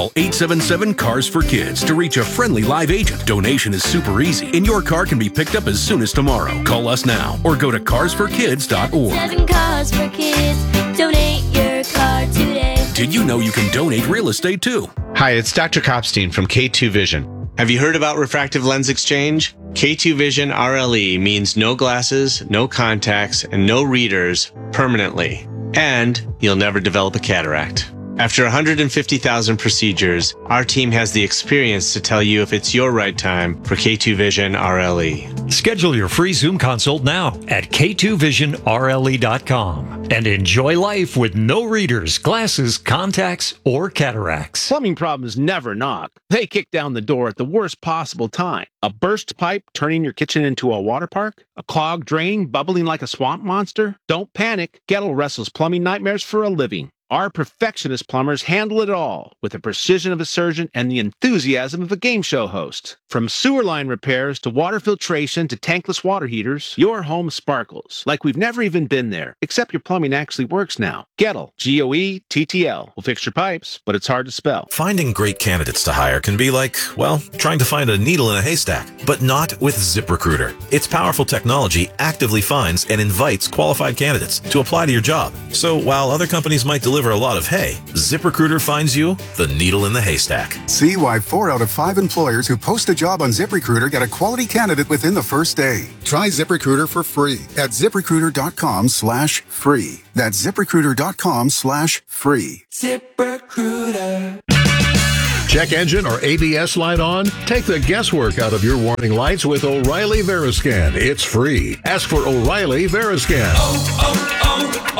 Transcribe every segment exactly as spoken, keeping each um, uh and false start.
Call eight seven seven, C A R S for Kids to reach a friendly live agent. Donation is super easy, and your car can be picked up as soon as tomorrow. Call us now or go to cars for kids dot org. Seven Cars for Kids. Donate your car today. Did you know you can donate real estate too? Hi, it's Doctor Kopstein from K two Vision. Have you heard about refractive lens exchange? K two Vision R L E means no glasses, no contacts, and no readers permanently. And you'll never develop a cataract. After one hundred fifty thousand procedures, our team has the experience to tell you if it's your right time for K two Vision R L E. Schedule your free Zoom consult now at K two vision R L E dot com and enjoy life with no readers, glasses, contacts, or cataracts. Plumbing problems never knock. They kick down the door at the worst possible time. A burst pipe turning your kitchen into a water park? A clogged drain bubbling like a swamp monster? Don't panic. Gettle wrestles plumbing nightmares for a living. Our perfectionist plumbers handle it all with the precision of a surgeon and the enthusiasm of a game show host. From sewer line repairs to water filtration to tankless water heaters, your home sparkles like we've never even been there, except your plumbing actually works now. Gettle, G O E T T L, will fix your pipes, but it's hard to spell. Finding great candidates to hire can be like, well, trying to find a needle in a haystack, but not with ZipRecruiter. Its powerful technology actively finds and invites qualified candidates to apply to your job. So while other companies might deliver a lot of hay, ZipRecruiter finds you the needle in the haystack. See why four out of five employers who post a job on ZipRecruiter get a quality candidate within the first day. Try ZipRecruiter for free at ZipRecruiter.com slash free. That's ZipRecruiter.com slash free. ZipRecruiter. Check engine or A B S light on? Take the guesswork out of your warning lights with O'Reilly Veriscan. It's free. Ask for O'Reilly Veriscan. Oh,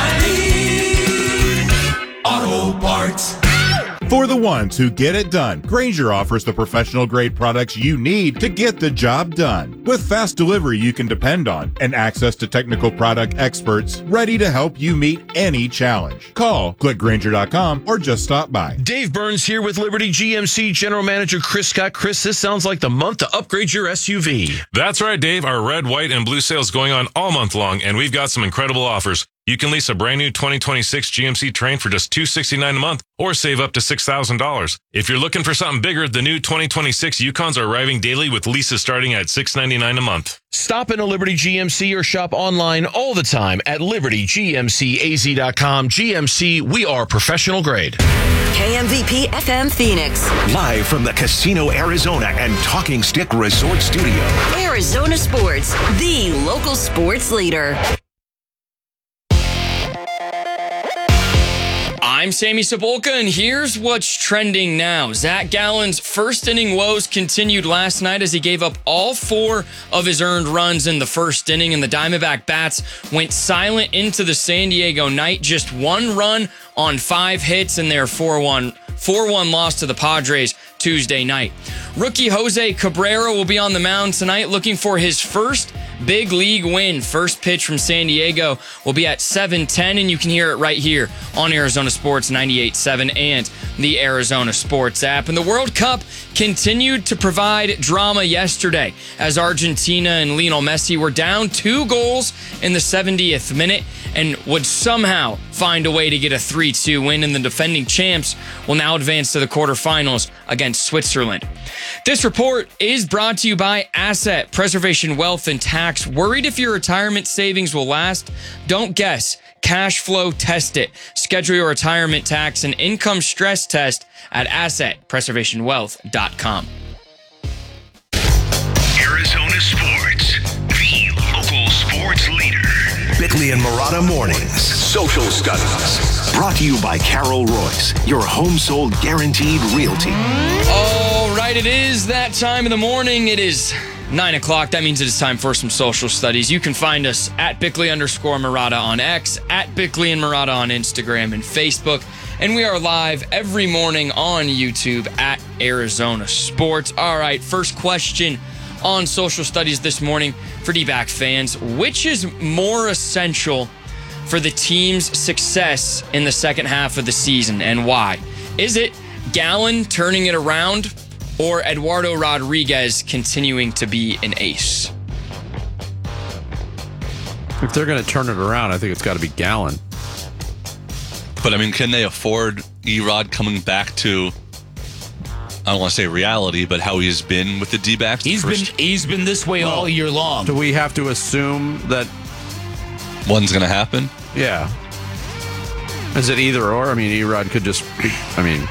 oh, oh, O'Reilly Auto Parts. For the ones who get it done, Grainger offers the professional-grade products you need to get the job done. With fast delivery you can depend on and access to technical product experts ready to help you meet any challenge. Call, click Grainger dot com, or just stop by. Dave Burns here with Liberty G M C General Manager Chris Scott. Chris, this sounds like the month to upgrade your S U V. That's right, Dave. Our red, white, and blue sale's going on all month long, and we've got some incredible offers. You can lease a brand new twenty twenty-six G M C Terrain for just two hundred sixty-nine dollars a month or save up to six thousand dollars. If you're looking for something bigger, the new twenty twenty-six Yukons are arriving daily with leases starting at six hundred ninety-nine dollars a month. Stop in a Liberty G M C or shop online all the time at Liberty G M C A Z dot com. G M C, we are professional grade. K M V P F M Phoenix. Live from the Casino Arizona and Talking Stick Resort Studio. Arizona Sports, the local sports leader. I'm Sammy Cebulka, and here's what's trending now. Zach Gallen's first inning woes continued last night as he gave up all four of his earned runs in the first inning, and the Diamondback bats went silent into the San Diego night. Just one run on five hits in their four one loss to the Padres Tuesday night. Rookie Jose Cabrera will be on the mound tonight looking for his first big league win. First pitch from San Diego will be at seven ten, and you can hear it right here on Arizona Sports ninety-eight point seven and the Arizona Sports app. And the World Cup continued to provide drama yesterday as Argentina and Lionel Messi were down two goals in the seventieth minute and would somehow find a way to get a three two win, and the defending champs will now advance to the quarterfinals against Switzerland. This report is brought to you by Asset Preservation Wealth and Tax. Worried if your retirement savings will last? Don't guess. Cash flow test it. Schedule your retirement tax and income stress test at asset preservation wealth dot com. Arizona Sports, the local sports leader. Bickley and Marotta Mornings. Social Studies. Brought to you by Carol Royce, your home sold guaranteed realty. All right, it is that time of the morning. It is nine o'clock. That means it is time for some social studies. You can find us at Bickley underscore Marotta on X, at Bickley and Marotta on Instagram and Facebook. And we are live every morning on YouTube at Arizona Sports. All right, first question on social studies this morning for D-back fans. Which is more essential for the team's success in the second half of the season, and why? Is it Gallen turning it around, or Eduardo Rodriguez continuing to be an ace? If they're going to turn it around, I think it's got to be Gallen. But, I mean, can they afford Erod coming back to I don't want to say reality, but how he's been with the D-backs. He's been he's been this way Well, all year long. Do we have to assume that one's going to happen? Yeah. Is it either or? I mean, Erod could just. Be, I mean.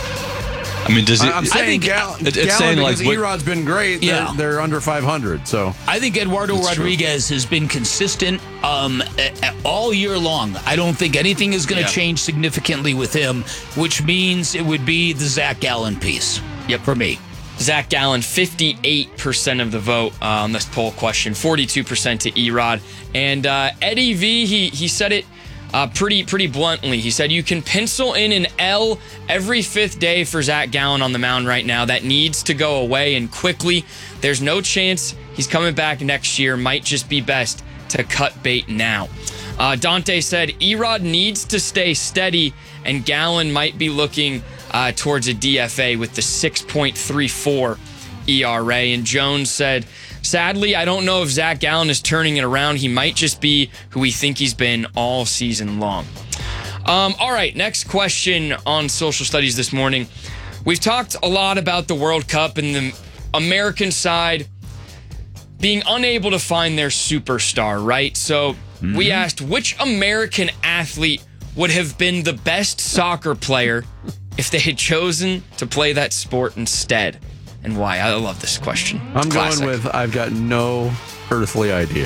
I mean, does it? I'm saying I think Gal- it- it's Gallon saying, like, because what- Erod's been great. Yeah. They're, they're under five hundred. So I think Eduardo That's true. Rodriguez has been consistent um, a- a- all year long. I don't think anything is going to Yeah. change significantly with him, which means it would be the Zach Gallen piece. Yep. For me. Zach Gallen, fifty-eight percent of the vote uh, on this poll question, forty-two percent to Erod. And uh, Eddie V, he, he said it uh, pretty pretty bluntly. He said, you can pencil in an L every fifth day for Zach Gallen on the mound right now. That needs to go away and quickly. There's no chance he's coming back next year. Might just be best to cut bait now. Uh, Dante said, Erod needs to stay steady, and Gallen might be looking uh, towards a D F A with the six point three four E R A. And Jones said, sadly, I don't know if Zach Gallen is turning it around. He might just be who we think he's been all season long. Um, all right, next question on social studies this morning. We've talked a lot about the World Cup and the American side being unable to find their superstar, right? So mm-hmm. we asked which American athlete would have been the best soccer player if they had chosen to play that sport instead, and why. I love this question. I'm Classic. going with I've got no earthly idea.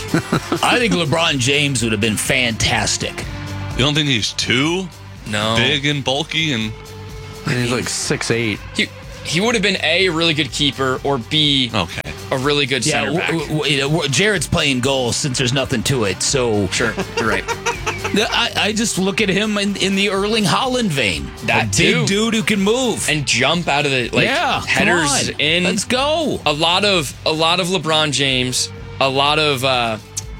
I think LeBron James would have been fantastic. You don't think he's too no. big and bulky and And he's like six eight. He, he would have been A, a really good keeper, or B, okay. a really good Yeah, center back. w- w- w- Jared's playing goal since there's nothing to it. So Sure, you're right. I, I just look at him in, in the Erling Haaland vein. That a too. big dude who can move and jump out of the like yeah, headers come on. in. Let's go. A lot of a lot of LeBron James, a lot of uh,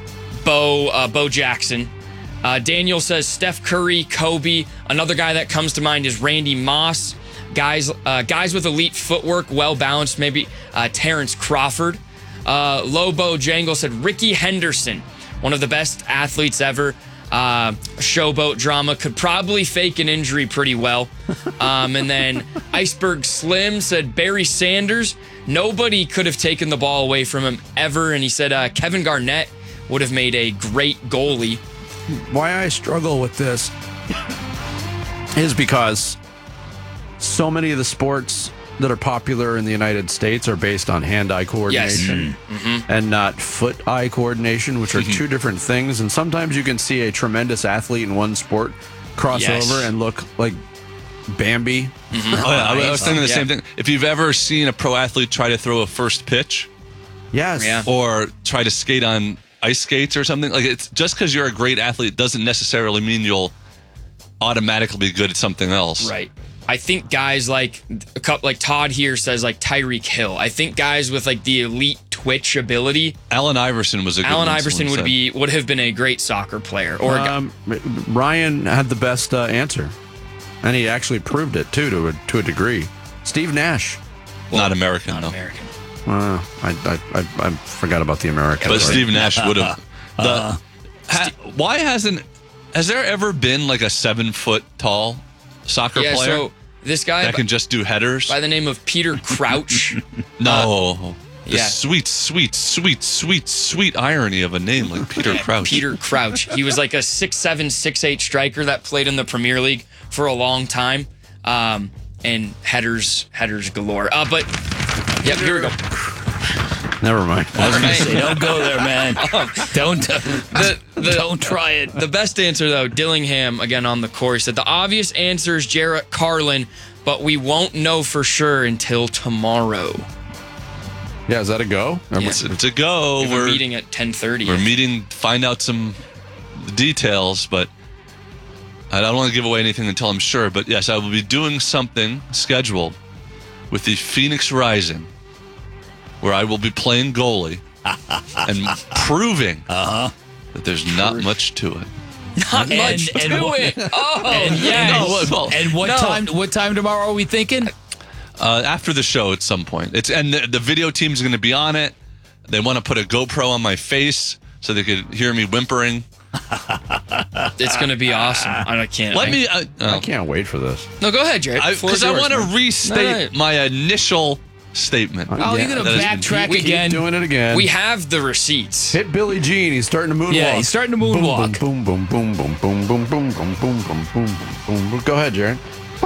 Bo uh, Bo Jackson. Uh, Daniel says Steph Curry, Kobe. Another guy that comes to mind is Randy Moss. Guys, uh, guys with elite footwork, well balanced. Maybe uh, Terrence Crawford. Uh, Lobo Jangle said Ricky Henderson, one of the best athletes ever. Uh, showboat drama, could probably fake an injury pretty well. Um, and then Iceberg Slim said Barry Sanders. Nobody could have taken the ball away from him ever. And he said uh, Kevin Garnett would have made a great goalie. Why I struggle with this is because so many of the sports that are popular in the United States are based on hand-eye coordination Yes. Mm-hmm. and not foot-eye coordination, which are Mm-hmm. two different things. And sometimes you can see a tremendous athlete in one sport cross Yes. over and look like Bambi. Mm-hmm. Oh, yeah, I was thinking the Yeah. same thing. If you've ever seen a pro athlete try to throw a first pitch, Yes. Yeah. or try to skate on ice skates or something, like it's just because you're a great athlete doesn't necessarily mean you'll automatically be good at something else. Right. I think guys like a couple, like Todd here says like Tyreek Hill. I think guys with like the elite twitch ability. Allen Iverson was a good Allen one, Iverson someone would said. be would have been a great soccer player. Or a guy- Um, Ryan had the best uh, answer, and he actually proved it too to a, to a degree. Steve Nash. not American, not no. American. Uh, I, I I I forgot about the American. But part. Steve Nash would have. The Uh, ha, why hasn't has there ever been like a seven foot tall soccer Yeah. player So this guy that by, can just do headers? by the name of Peter Crouch. no, the yeah. sweet, sweet, sweet, sweet, sweet irony of a name like Peter Yeah, Crouch. Peter Crouch. He was like a six seven, six eight striker that played in the Premier League for a long time. Um, and headers, headers galore. Uh, but yep, here we go. Never mind. I was going to say, don't go there, man. Don't uh, The, the, don't try it. The best answer, though, Dillingham, again on the course, said the obvious answer is Jarrett Carlin, but we won't know for sure until tomorrow. Yeah, is that a go? Yeah. It's, it's a go. We have a We're meeting at ten thirty. We're meeting, find out some details, but I don't want to give away anything until I'm sure. But yes, I will be doing something scheduled with the Phoenix Rising, where I will be playing goalie and proving Uh-huh. that there's not much to it. Not And- much and to what- it. Oh, and, yes. No, well, well, and what no. time? What time tomorrow are we thinking? Uh, after the show at some point. It's and the, the video team's going to be on it. They want to put a GoPro on my face so they could hear me whimpering It's going to be awesome. I can't. Let I, me. Uh, I can't wait for this. No, go ahead, Jared. Because I, I want to restate my initial statement. Oh, you're going to backtrack we again. Keep doing it again. We have the receipts. Hit Billie Jean. He's starting to moonwalk. Yeah, he's starting to moonwalk. Boom, boom, boom, boom, boom, boom, boom, boom, boom, boom, boom, boom, boom. Go ahead, Jared.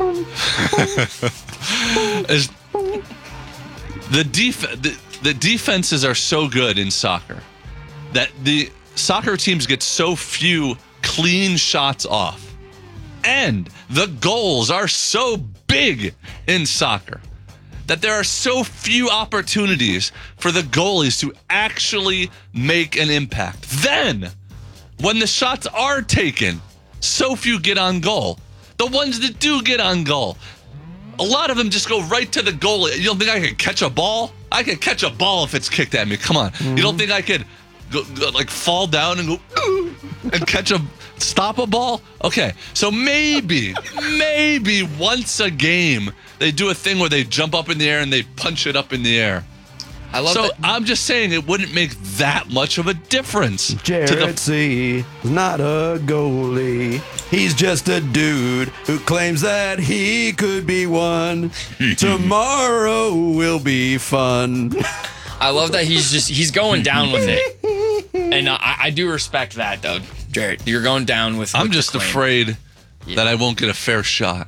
Is the def- the, the defenses are so good in soccer that the soccer teams get so few clean shots off, and the goals are so big in soccer that there are so few opportunities for the goalies to actually make an impact. Then, when the shots are taken, so few get on goal. The ones that do get on goal, a lot of them just go right to the goal. You don't think I could catch a ball? I could catch a ball if it's kicked at me. Come on. Mm-hmm. You don't think I could go, go, like fall down and go ooh, and catch a stop a ball? Okay, so maybe, maybe once a game they do a thing where they jump up in the air and they punch it up in the air. I love so that. I'm just saying it wouldn't make that much of a difference. Jared to the C. is not a goalie. He's just a dude who claims that he could be one. Tomorrow will be fun. I love that he's just he's going down with it, and I, I do respect that though, Jared. You're going down with. I'm with just the claim. afraid Yeah. that I won't get a fair shot.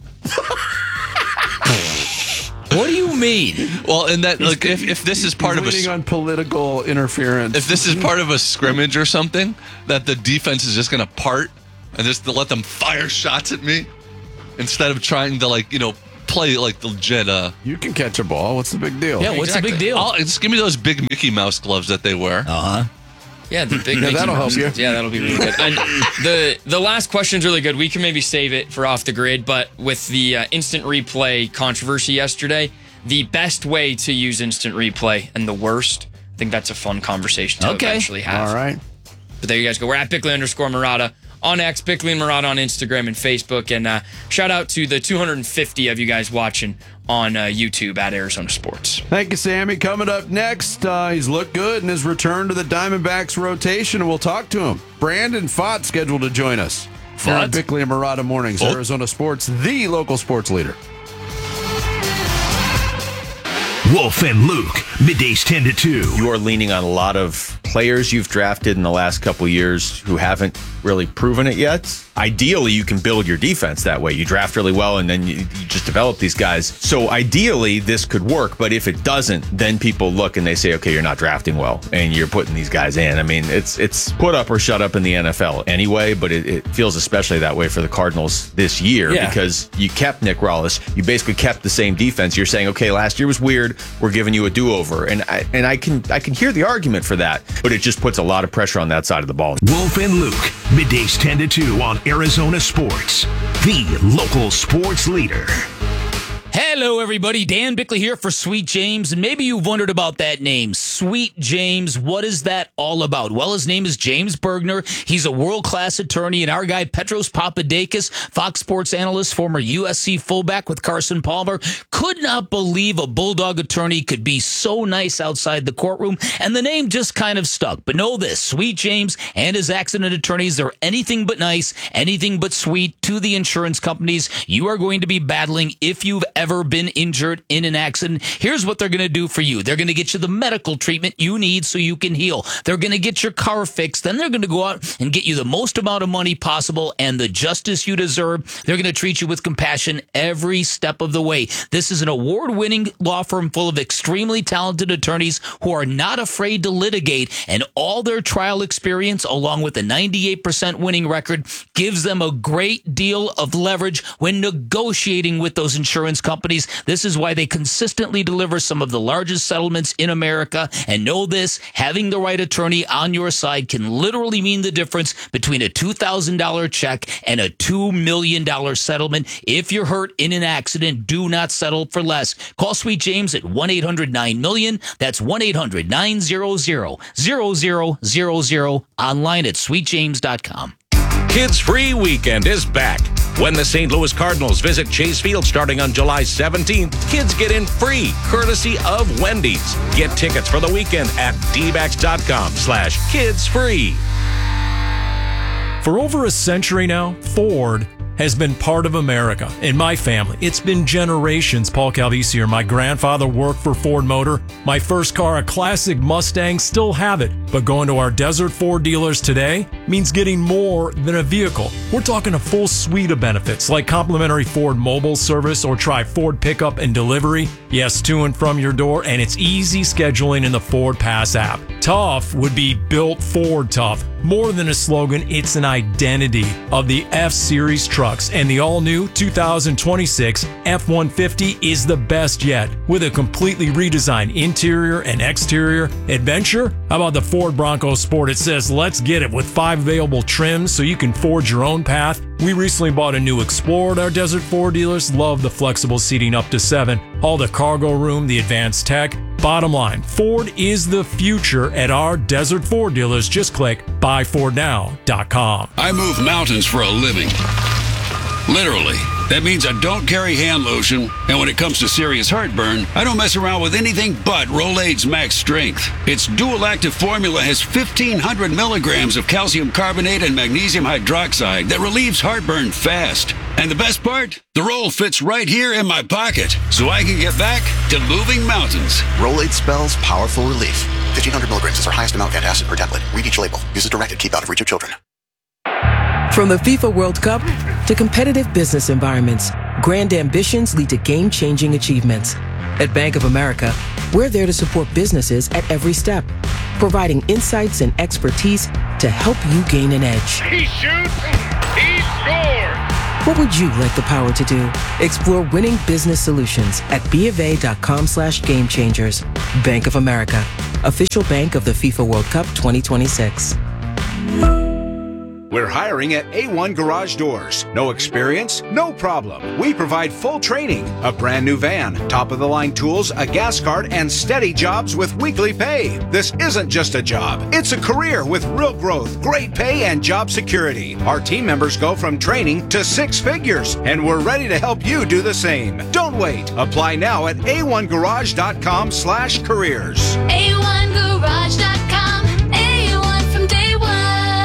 What do you mean? Well, and that like if, if this is part He's of a leaning on political interference. if this is part of a scrimmage or something, that the defense is just going to part and just to let them fire shots at me instead of trying to like you know play like the legit. Uh, you can catch a ball. What's the big deal? Yeah, what's Exactly. the big deal? I'll, just give me those big Mickey Mouse gloves that they wear. Uh huh. Yeah, the big. Yeah, Mickey that'll Mouse. help you. Yeah, that'll be really good. And the the last question's really good. We can maybe save it for off the grid, but with the uh, instant replay controversy yesterday, the best way to use instant replay and the worst, I think that's a fun conversation to Okay. eventually have. All right. But there you guys go. We're at Bickley underscore Murata on X, Bickley and Murata on Instagram and Facebook. And uh, shout out to the two hundred fifty of you guys watching on uh, YouTube at Arizona Sports. Thank you, Sammy. Coming up next, uh, he's looked good in his return to the Diamondbacks rotation, and we'll talk to him. Brandon Fott scheduled to join us. Here on Bickley and Murata Mornings, Oh. Arizona Sports, the local sports leader. Wolf and Luke, middays ten to two. You are leaning on a lot of players you've drafted in the last couple years who haven't really proven it yet. Ideally, you can build your defense that way. You draft really well, and then you, you just develop these guys. So ideally, this could work. But if it doesn't, then people look and they say, okay, you're not drafting well, and you're putting these guys in. I mean, it's it's put up or shut up in the N F L anyway, but it, it feels especially that way for the Cardinals this year Yeah. because you kept Nick Rawlis. You basically kept the same defense. You're saying, okay, last year was weird. We're giving you a do-over. And I, and I can I can hear the argument for that, but it just puts a lot of pressure on that side of the ball. Wolf and Luke, middays ten to two on Arizona Sports, the local sports leader. Hello, everybody. Dan Bickley here for Sweet James. And maybe you've wondered about that name, Sweet James. What is that all about? Well, his name is James Bergner. He's a world-class attorney. And our guy, Petros Papadakis, Fox Sports analyst, former U S C fullback with Carson Palmer, could not believe a Bulldog attorney could be so nice outside the courtroom. And the name just kind of stuck. But know this, Sweet James and his accident attorneys are anything but nice, anything but sweet to the insurance companies you are going to be battling if you've ever been injured in an accident. Here's what they're going to do for you. They're going to get you the medical treatment you need so you can heal. They're going to get your car fixed. Then they're going to go out and get you the most amount of money possible and the justice you deserve. They're going to treat you with compassion every step of the way. This is an award-winning law firm full of extremely talented attorneys who are not afraid to litigate, and all their trial experience, along with a ninety-eight percent winning record, gives them a great deal of leverage when negotiating with those insurance companies. This is why they consistently deliver some of the largest settlements in America. And know this, having the right attorney on your side can literally mean the difference between a two thousand dollars check and a two million dollars settlement. If you're hurt in an accident, do not settle for less. Call Sweet James at one eight hundred nine million. That's one eight hundred nine hundred zero zero zero zero. Online at sweet james dot com. Kids Free Weekend is back. When the Saint Louis Cardinals visit Chase Field starting on July seventeenth, kids get in free, courtesy of Wendy's. Get tickets for the weekend at d backs dot com slash kids free. For over a century now, Ford has been part of America. In my family, it's been generations. Paul Calvisi here. My grandfather worked for Ford Motor. My first car, a classic Mustang, still have it. But going to our Desert Ford dealers today means getting more than a vehicle. We're talking a full suite of benefits like complimentary Ford mobile service or try Ford pickup and delivery. Yes, to and from your door, and it's easy scheduling in the Ford Pass app. Tough would be built Ford tough. More than a slogan, it's an identity of the F-Series trucks, and the all-new two thousand twenty-six F one fifty is the best yet. With a completely redesigned interior and exterior adventure, how about the Ford Bronco Sport? It says, let's get it, with five available trims so you can forge your own path. We recently bought a new Explorer at our Desert Ford dealers. Love the flexible seating up to seven, all the cargo room, the advanced tech. Bottom line, Ford is the future at our Desert Ford dealers. Just click buy ford now dot com. I move mountains for a living. Literally. That means I don't carry hand lotion, and when it comes to serious heartburn, I don't mess around with anything but Rolaids Max Strength. Its dual-active formula has fifteen hundred milligrams of calcium carbonate and magnesium hydroxide that relieves heartburn fast. And the best part? The roll fits right here in my pocket, so I can get back to moving mountains. Rolaids spells powerful relief. fifteen hundred milligrams is our highest amount of antacid per tablet. Read each label. Use as directed. Keep out of reach of children. From the FIFA World Cup to competitive business environments, grand ambitions lead to game-changing achievements. At Bank of America, we're there to support businesses at every step, providing insights and expertise to help you gain an edge. He shoots, he scores! What would you like the power to do? Explore winning business solutions at BofA.com slash game changers. Bank of America, official bank of the FIFA World Cup twenty twenty-six. We're hiring at A one Garage Doors. No experience? No problem. We provide full training, a brand new van, top-of-the-line tools, a gas card, and steady jobs with weekly pay. This isn't just a job. It's a career with real growth, great pay, and job security. Our team members go from training to six figures, and we're ready to help you do the same. Don't wait. Apply now at A one garage dot com slash careers. A one garage dot com. A one from day one.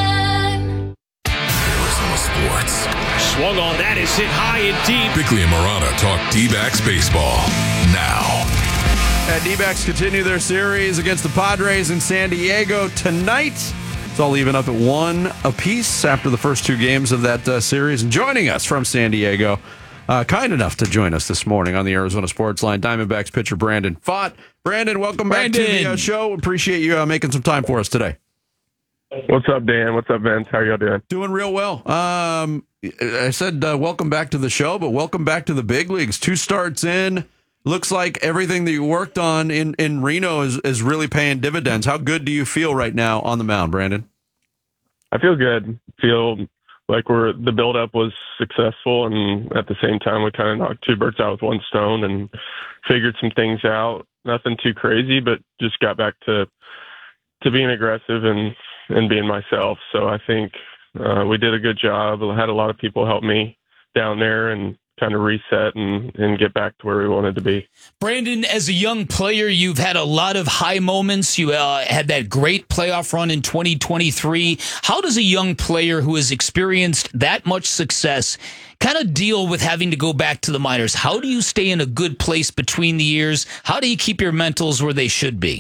Sports. Swung on that is hit high and deep. Bickley and Murata talk D-backs baseball now. And D-backs continue their series against the Padres in San Diego tonight. It's all even up at one apiece after the first two games of that uh, series. And joining us from San Diego, uh, kind enough to join us this morning on the Arizona Sports Line, Diamondbacks pitcher Brandon Pfaadt. Brandon, welcome Brandon. back to the uh, show. Appreciate you uh, making some time for us today. What's up, Dan? What's up, Vince? How are y'all doing? Doing real well. Um, I said uh, welcome back to the show, but welcome back to the big leagues. Two starts in. Looks like everything that you worked on in, in Reno is, is really paying dividends. How good do you feel right now on the mound, Brandon? I feel good. Feel like we're the buildup was successful, and at the same time, we kind of knocked two birds out with one stone and figured some things out. Nothing too crazy, but just got back to to being aggressive and and being myself. So I think uh, we did a good job. I had a lot of people help me down there and kind of reset and, and get back to where we wanted to be. Brandon, as a young player, you've had a lot of high moments. You uh, had that great playoff run in twenty twenty-three. How does a young player who has experienced that much success kind of deal with having to go back to the minors? How do you stay in a good place between the years? How do you keep your mentals where they should be?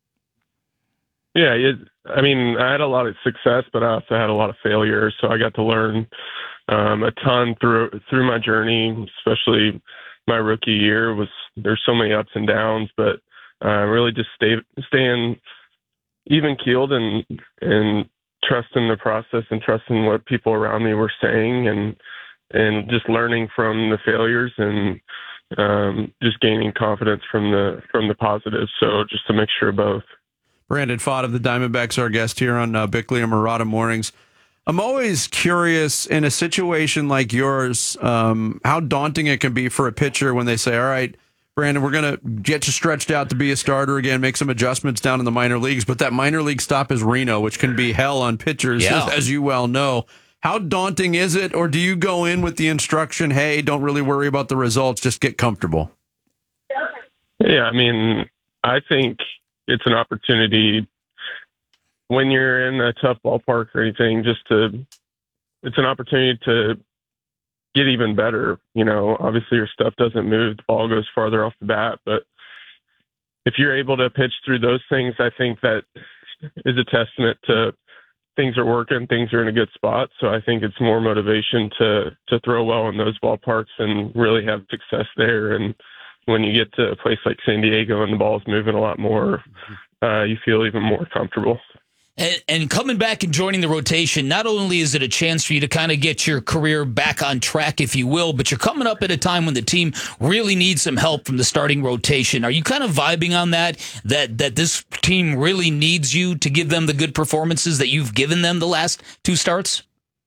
Yeah, it, I mean, I had a lot of success, but I also had a lot of failures. So I got to learn um, a ton through through my journey, especially my rookie year. Was there's so many ups and downs, but uh, really just stay staying even keeled and and trusting the process and trusting what people around me were saying, and and just learning from the failures and um, just gaining confidence from the from the positives. So just a mixture of both. Brandon Pfaadt of the Diamondbacks, our guest here on uh, Bickley and Murata Mornings. I'm always curious in a situation like yours, um, how daunting it can be for a pitcher when they say, all right, Brandon, we're going to get you stretched out to be a starter again, make some adjustments down in the minor leagues, but that minor league stop is Reno, which can be hell on pitchers, yeah. as, as you well know. How daunting is it, or do you go in with the instruction, hey, don't really worry about the results, just get comfortable? Yeah, I mean, I think it's an opportunity when you're in a tough ballpark or anything, just to it's an opportunity to get even better. You know, obviously your stuff doesn't move, the ball goes farther off the bat, but if you're able to pitch through those things, I think that is a testament to things are working, things are in a good spot. So I think it's more motivation to to throw well in those ballparks and really have success there. And when you get to a place like San Diego and the ball's moving a lot more, uh, you feel even more comfortable. And, and coming back and joining the rotation, not only is it a chance for you to kind of get your career back on track, if you will, but you're coming up at a time when the team really needs some help from the starting rotation. Are you kind of vibing on that, that that this team really needs you to give them the good performances that you've given them the last two starts?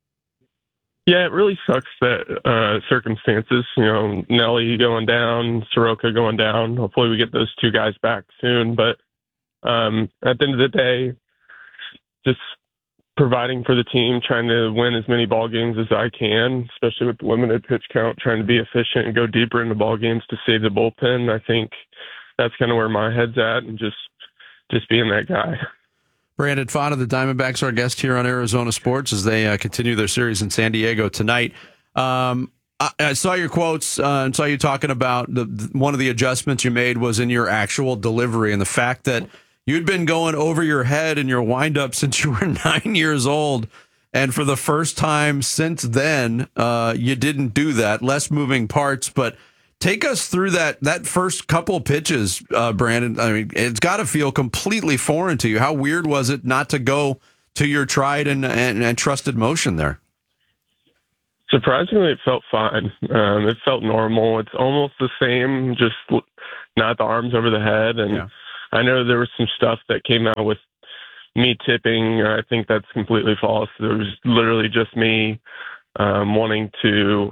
Yeah, it really sucks that uh, circumstances, you know, Nelly going down, Soroka going down. Hopefully we get those two guys back soon. But um, at the end of the day, just providing for the team, trying to win as many ball games as I can, especially with the limited pitch count, trying to be efficient and go deeper into ball games to save the bullpen. I think that's kind of where my head's at, and just just being that guy. Brandon Pfaadt of the Diamondbacks, our guest here on Arizona Sports as they uh, continue their series in San Diego tonight. Um, I, I saw your quotes uh, and saw you talking about the, the one of the adjustments you made was in your actual delivery, and the fact that you'd been going over your head in your windup since you were nine years old, and for the first time since then, uh, you didn't do that. Less moving parts, but take us through that that first couple pitches, uh, Brandon. I mean, it's got to feel completely foreign to you. How weird was it not to go to your tried and, and, and trusted motion there? Surprisingly, it felt fine. Um, it felt normal. It's almost the same, just not the arms over the head. And yeah. I know there was some stuff that came out with me tipping. I think that's completely false. There was literally just me um, wanting to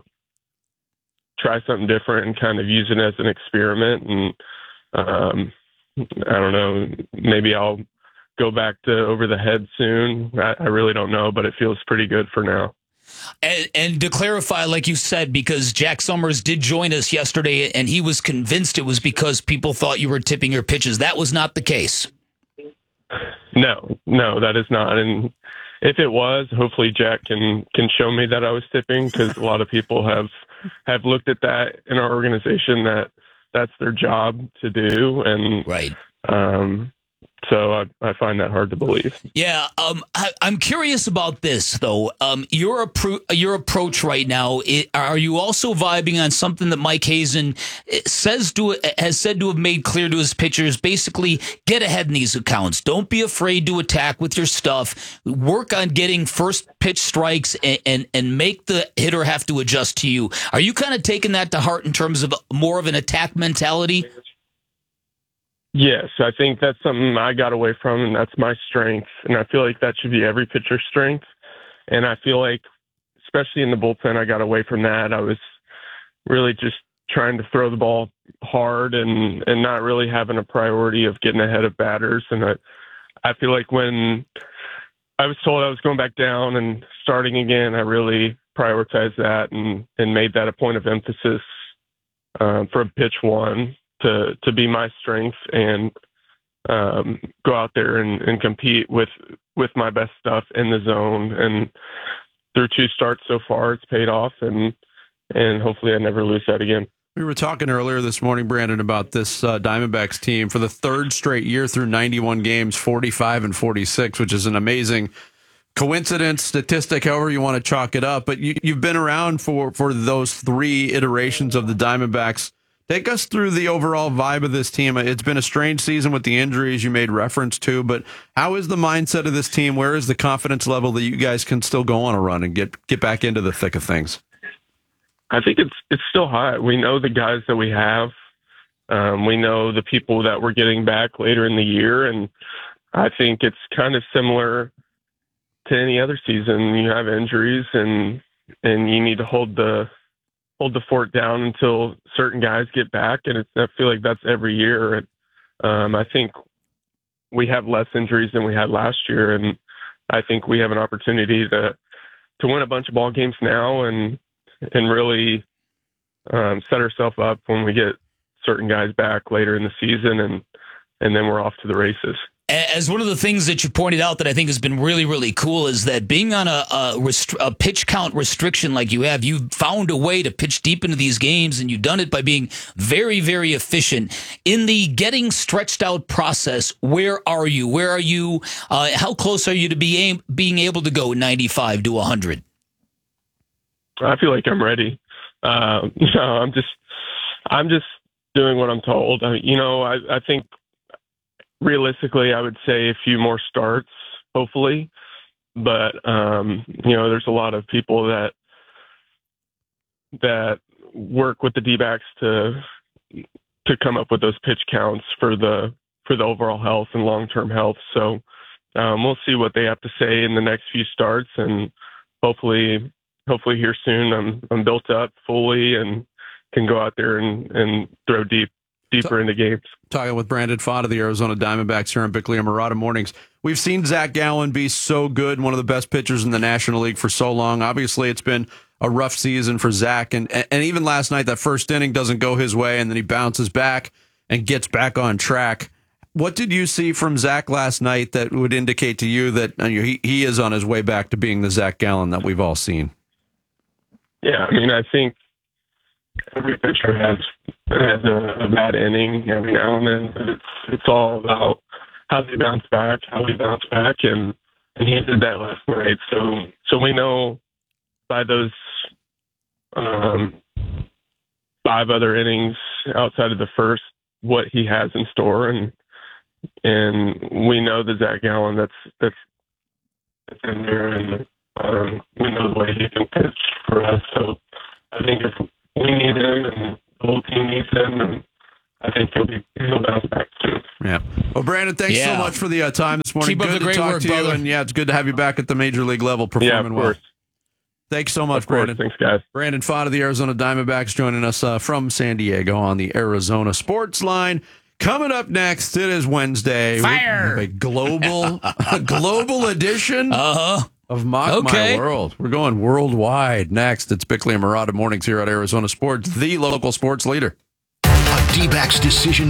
try something different and kind of use it as an experiment. And um, I don't know, maybe I'll go back to over the head soon. I, I really don't know, but it feels pretty good for now. And, and to clarify, like you said, because Jack Summers did join us yesterday and he was convinced it was because people thought you were tipping your pitches. That was not the case. No, no, that is not. And if it was, hopefully Jack can, can show me that I was tipping, because a lot of people have, have looked at that in our organization, that that's their job to do. And right. Um, So I, I find that hard to believe. Yeah, um, I, I'm curious about this though. Um, your appro- your approach right now, it, are you also vibing on something that Mike Hazen says to has said to have made clear to his pitchers? Basically, get ahead in these accounts. Don't be afraid to attack with your stuff. Work on getting first pitch strikes and and, and make the hitter have to adjust to you. Are you kind of taking that to heart in terms of more of an attack mentality? Yes, I think that's something I got away from, and that's my strength. And I feel like that should be every pitcher's strength. And I feel like, especially in the bullpen, I got away from that. I was really just trying to throw the ball hard and, and not really having a priority of getting ahead of batters. And I, I feel like when I was told I was going back down and starting again, I really prioritized that and, and made that a point of emphasis uh, for pitch one. to to be my strength and um, go out there and, and compete with, with my best stuff in the zone. And through two starts so far, it's paid off, and and hopefully I never lose that again. We were talking earlier this morning, Brandon, about this uh, Diamondbacks team for the third straight year through ninety-one games, forty-five and forty-six, which is an amazing coincidence, statistic, however you want to chalk it up. But you, you've been around for, for those three iterations of the Diamondbacks. Take us through the overall vibe of this team. It's been a strange season with the injuries you made reference to, but how is the mindset of this team? Where is the confidence level that you guys can still go on a run and get get back into the thick of things? I think it's it's still high. We know the guys that we have. Um, we know the people that we're getting back later in the year, and I think it's kind of similar to any other season. You have injuries, and and you need to hold the hold the fort down until certain guys get back. And it's, I feel like that's every year. And um, I think we have less injuries than we had last year. And I think we have an opportunity to, to win a bunch of ball games now and, and really um, set ourselves up when we get certain guys back later in the season. And, and then we're off to the races. As one of the things that you pointed out that I think has been really, really cool is that being on a a, restri- a pitch count restriction like you have, you've found a way to pitch deep into these games, and you've done it by being very, very efficient. In the getting stretched out process, where are you? Where are you? Uh, how close are you to be a- being able to go ninety-five to one hundred? I feel like I'm ready. Uh, no, I'm just, I'm just doing what I'm told. I, you know, I, I think. Realistically, I would say a few more starts, hopefully. But, um, you know, there's a lot of people that that work with the D-backs to to come up with those pitch counts for the for the overall health and long-term health. So um, we'll see what they have to say in the next few starts, and hopefully, hopefully here soon I'm I'm built up fully and can go out there and, and throw deep. Deeper into games. Talking with Brandon Fott of the Arizona Diamondbacks here on Bickley and Murata Mornings. We've seen Zach Gallen be so good, one of the best pitchers in the National League for so long. Obviously, it's been a rough season for Zach, and and even last night, that first inning doesn't go his way, and then he bounces back and gets back on track. What did you see from Zach last night that would indicate to you that uh, he he is on his way back to being the Zach Gallen that we've all seen? Yeah, I mean, I think every pitcher has has a, a bad inning every now and then. But it's it's all about how they bounce back, how we bounce back, and and he did that last night. So so we know by those um, five other innings outside of the first what he has in store, and and we know the Zach Gallen that's that's, that's in there, and um, we know the way he can pitch for us. So I think if we need him and the whole team needs him, and I think he'll be he'll bounce back soon. Yeah. Well, Brandon, thanks Yeah. so much for the uh, time this morning. Keep up good the to great talk work, to you, brother. and yeah, it's good to have you back at the major league level performing Yeah, of well. course. Thanks so much, Of course. Brandon. Thanks, guys. Brandon Fott of the Arizona Diamondbacks joining us uh, from San Diego on the Arizona Sports Line. Coming up next, it is Wednesday. Fire! We have a global, a global edition Uh-huh. of Mock Okay. My World. We're going worldwide next. It's Bickley and Murata Mornings here at Arizona Sports, the local sports leader. A D-backs decision